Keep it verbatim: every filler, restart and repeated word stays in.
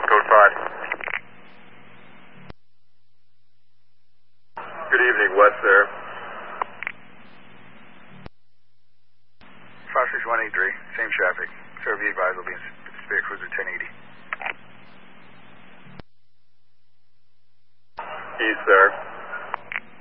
Code five. Good evening, West there. five six one eight three, same traffic. Sir, be advised, will be in Spirit Cruiser ten eighty.